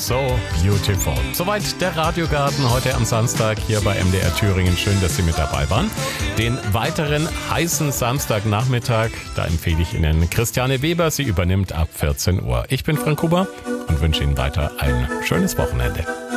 So Beautiful. Soweit der Radiogarten heute am Samstag hier bei MDR Thüringen. Schön, dass Sie mit dabei waren. Den weiteren heißen Samstagnachmittag, da empfehle ich Ihnen Christiane Weber. Sie übernimmt ab 14 Uhr. Ich bin Frank Huber und wünsche Ihnen weiter ein schönes Wochenende.